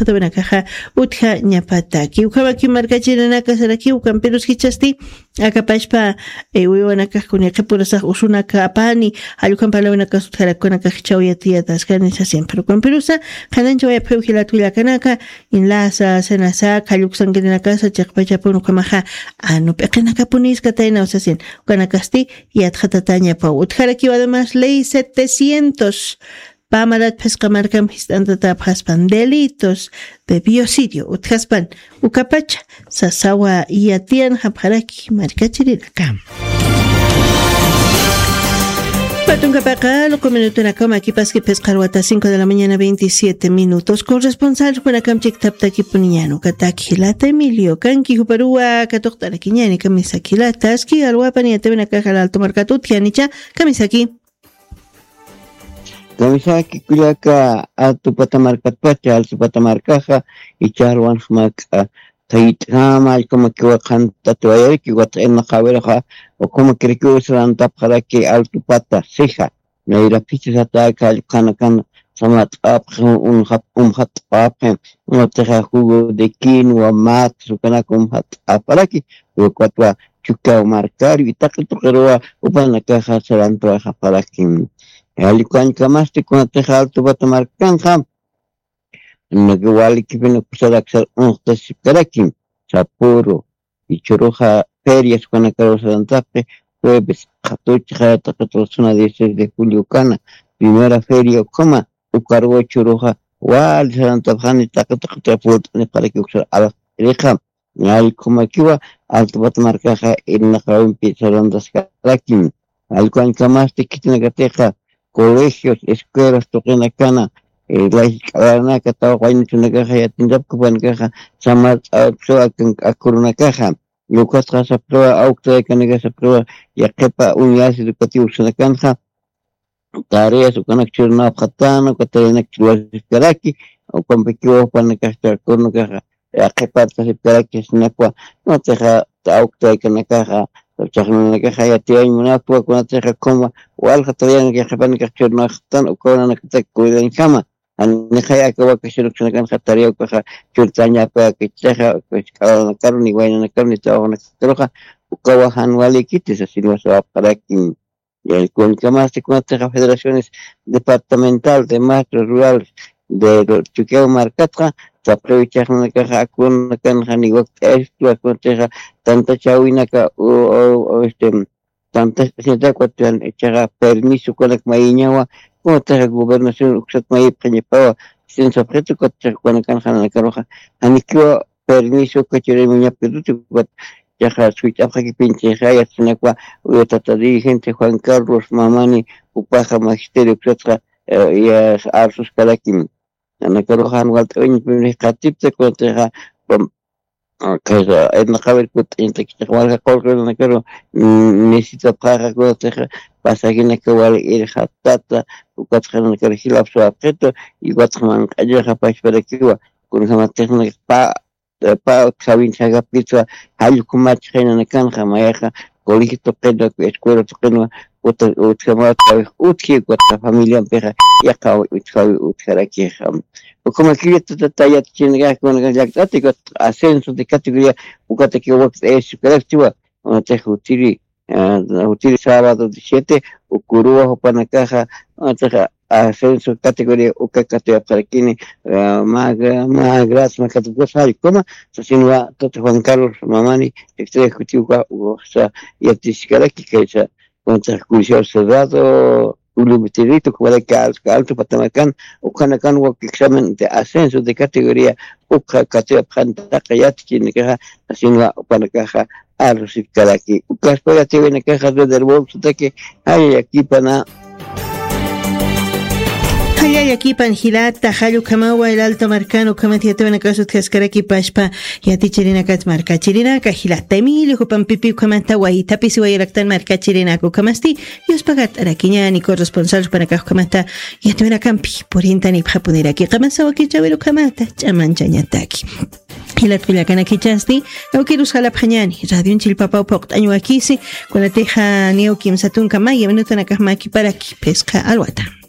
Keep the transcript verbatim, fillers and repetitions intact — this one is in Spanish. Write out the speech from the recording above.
yatqata benakaja utja ñapataki ukhamaki markachiranaka saraki ukamperos kichasti akapashpa uywanaka kunaka purasaq usunaka apani alukan palawenaka sutjarakunaka chawyatia taskanisa siempre ukamperosa kanancha wayapeu hilatullakanaka inlasa senasa kalluksankinaka sachaqpachapun ukamaja anupeqinaka punisqa tayna usasin ukanakasti yatqatataña pa utjaraki además ley setecientos Pamarat pescamarcam histantata paspan delitos de biocidio utjaspan ukapacha sasawa yatian hapjaraki marcachiriraka. Patuncapaca, loco minuto en la cama, aquí pas que pescaruata, cinco de la mañana, veintisiete minutos. Corresponsal, para Camchic Taptaki Puniano, Katakilata, Emilio, Kanki, Juparua, Katokta, Kiñani, Kamisakilata, Ski, Alguapani, Atevena Caja, Alto Marcatut, Kianicha, Kamisaki. Kamisaki kulaka altu patamarkat pacha altu patamarkaja y charwan smak tait kama como que wakan tatuayer que wat en la cabeza o como que que usan tapara que altu pata seja no ira pichas ataca kana kana samat ap un hat um hat ap un teja jugo de quinoa mat su kana com hat aparaki o cuatro chuka marcar y taquito pero upana caja serán trabaja para que Alikuan kamaste kuna teja altu batamar kanjam nagwali kipin kusadak sa unta sipkarakim Sapuro y Choroja ferias kuna karosantape jueves catorce dieciséis de julio kana primera feria coma ukargo Choroja wal santafani takatakrapot para que usar ala reja al como kiwa altu batamar kaja en nakawin pisarandas karakim alikuan kamaste kitina teja colegios, escuelas, toquen cana, la escalana que estaba guayando una caja y atendap que van caja, samar a corona caja, lo que se prueba, auto de cana que se prueba, y a quepa unidades educativas en la canja, tareas o conexión a Jatano, que te en Karaki, o con pequeños para castar corona caja, a quepa se Karaki es una cua, no te deja auto de cana caja. Chakna que haya tiene una tua con otra como o algo todavía que japan que hacer no están o con una que te cuida en cama an haya que va que se lo que kan hataria o que churtaña para que cheja que cada carne y bueno carne toda una troja o que bajan vale quites así no se va para que el con que más con otras federaciones departamental de maestros rurales de Chuqueo Marcatra se aprovechar una caja con una canja ni esto aconteja tanta chawina que o este tanta gente cuando echara permiso con la mañana como te gobernación usted me preñepaba sin sujeto con la canja la caroja aniquio permiso que quiere miña perucho ya ha switch apa que pinche ya tiene cua o tata dirigente Juan Carlos Mamani upaja magisterio etcétera y a sus calaquim ana karohan walt oin bin katip te kontra pom kaza en khaber kut inte ki wal kolkol na karo necesita para kontra pasagina que wal ir hatata u katkhana kar hilaf so apreto y watman ajer khapach para kiwa kun sama técnica pa pa sabin saga pizza hal kumat khina na kan khamayaha colegio pedo escuela toqeno otra otra utki otra familia pera ya ka utka utkara ki o como aquí esta talla tiene con el diagnóstico ascenso de categoría ukata que es colectivo una te utili utili sábado diecisiete ukurua para caja otra ascenso categoría ukakate para quien más más gracias más categoría como sino todo Juan Carlos Mamani ejecutivo o sea y artística que que contra curso cerrado un limitito que va de alto patamacan o canacan o examen de ascenso de categoría o categoría panta kayat tiene que haciendo para caja a reciclar aquí o caspa tiene caja de bolso que hay aquí para Hay aquí panjilata, halu kamawa el alto marcano, kamatiate van a caso tjaskaraki pashpa, y a ti chirina kat marca chirina, cajilata, emilio, pan pipi, kamanta, guay, tapis y guayaractan marca chirina, kamasti, y os pagat araquiña, ni corresponsal para cajo kamata, y a te van a campi, por intan y japonera, aquí kamasawa que chavero kamata, chaman chañataki. Y la tuya que chasti, o que rusala pañani, radio un chilpapa o poct año aquí, con la teja neo kim satun kamaya, minuto na kahmaki para aquí pesca alwata.